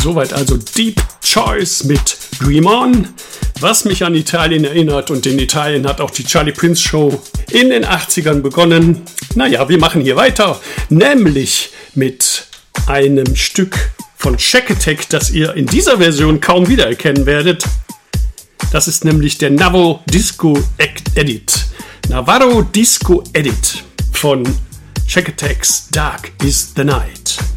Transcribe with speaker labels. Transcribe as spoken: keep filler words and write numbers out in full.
Speaker 1: Soweit also Deep Choice mit Dream On, was mich an Italien erinnert. Und in Italien hat auch die Charlie Prince Show in den achtzigern begonnen. Naja, wir machen hier weiter, nämlich mit einem Stück von Shack Attack, das ihr in dieser Version kaum wiedererkennen werdet. Das ist nämlich der Navo Disco Edit. Navarro Disco Edit von Shack Attack's Dark is the Night.